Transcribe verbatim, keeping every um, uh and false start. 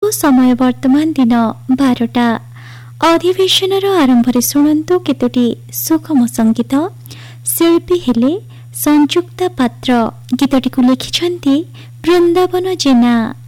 समय वर्तमान दिन बारटा। अधिवेशनर आरंभरे शुणन्तु केतोटी सुखम संगीत। शिल्पी हेले संयुक्ता पात्र। गीतटिकु लिखिछन्ति बृन्दावन जेना।